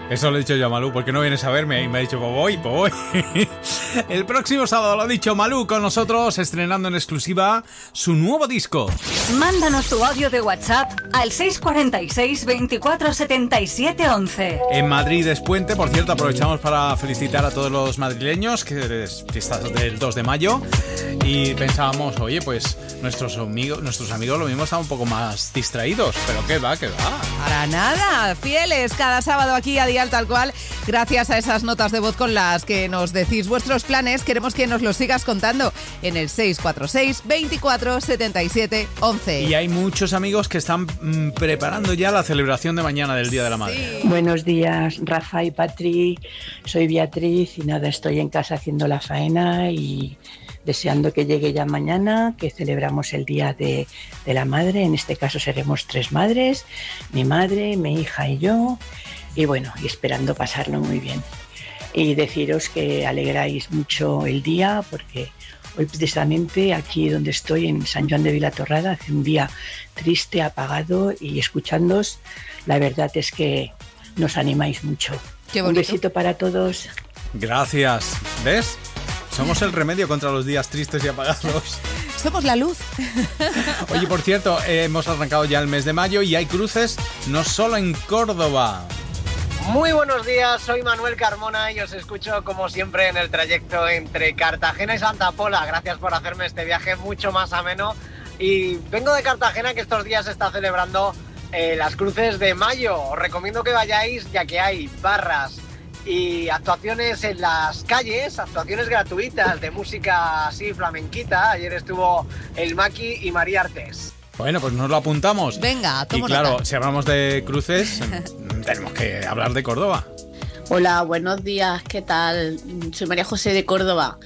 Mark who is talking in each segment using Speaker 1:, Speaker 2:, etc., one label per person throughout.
Speaker 1: Eso lo he dicho yo a Malú, ¿por qué no vienes a verme? Y me ha dicho, pues voy. El próximo sábado, lo ha dicho Malú, con nosotros, estrenando en exclusiva su nuevo disco.
Speaker 2: Mándanos tu audio de WhatsApp al 646 24 77 11.
Speaker 1: En Madrid es puente, por cierto, aprovechamos para felicitar a todos los madrileños, que es fiesta del 2 de mayo, y pensábamos, oye, pues nuestros amigos lo mismo están un poco más distraídos, pero qué va.
Speaker 3: Para nada, fieles cada sábado aquí a Dial Tal Cual, gracias a esas notas de voz con las que nos decís vuestros planes. Queremos que nos los sigas contando en el 646 24 77 11.
Speaker 1: Y hay muchos amigos que están preparando ya la celebración de mañana del Día de la Madre.
Speaker 4: Sí. Buenos días, Rafa y Patri. Soy Beatriz y nada, estoy en casa haciendo la faena y deseando que llegue ya mañana, que celebramos el Día de la Madre. En este caso seremos 3 madres, mi madre, mi hija y yo. Y bueno, y esperando pasarlo muy bien. Y deciros que alegráis mucho el día, porque hoy precisamente aquí donde estoy, en San Joan de Vilatorrada, hace un día triste, apagado, y escuchándoos, la verdad es que nos animáis mucho.
Speaker 3: Qué bonito.
Speaker 4: Un besito para todos.
Speaker 1: Gracias. ¿Ves? Somos el remedio contra los días tristes y apagados.
Speaker 3: Somos la luz.
Speaker 1: Oye, por cierto, hemos arrancado ya el mes de mayo y hay cruces no solo en Córdoba.
Speaker 5: Muy buenos días, soy Manuel Carmona y os escucho como siempre en el trayecto entre Cartagena y Santa Pola. Gracias por hacerme este viaje mucho más ameno. Y vengo de Cartagena, que estos días se está celebrando las cruces de mayo. Os recomiendo que vayáis, ya que hay barras y actuaciones en las calles, actuaciones gratuitas de música así flamenquita. Ayer estuvo el Maki y María Artés.
Speaker 1: Bueno, pues nos lo apuntamos.
Speaker 3: Venga, tomo
Speaker 1: Y claro,
Speaker 3: nota.
Speaker 1: si hablamos de cruces, tenemos que hablar de Córdoba.
Speaker 6: Hola, buenos días, ¿qué tal? Soy María José de Córdoba.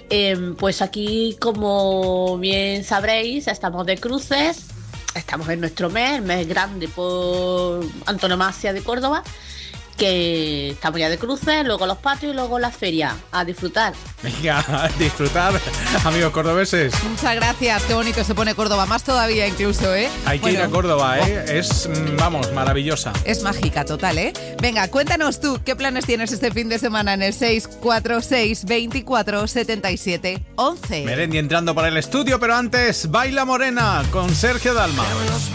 Speaker 6: Pues aquí, como bien sabréis, estamos de cruces, estamos en nuestro mes, el mes grande por antonomasia de Córdoba, que estamos ya de cruces, luego los patios y luego la feria. A disfrutar.
Speaker 1: Venga, a disfrutar, amigos cordobeses.
Speaker 3: Muchas gracias, qué bonito se pone Córdoba, más todavía incluso, ¿eh?
Speaker 1: Hay que ir a Córdoba, ¿eh? Es, vamos, maravillosa.
Speaker 3: Es mágica total, ¿eh? Venga, cuéntanos tú, ¿qué planes tienes este fin de semana en el 646 24 77 11?
Speaker 1: Melendi entrando para el estudio, pero antes, Baila Morena con Sergio Dalma.